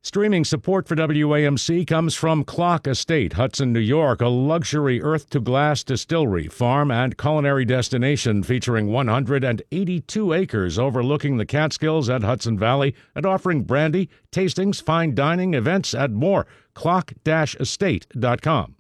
Streaming support for WAMC comes from Clock Estate, Hudson, New York, a luxury earth-to-glass distillery, farm, and culinary destination featuring 182 acres overlooking the Catskills and Hudson Valley and offering brandy, tastings, fine dining, events, and more. Clock-estate.com.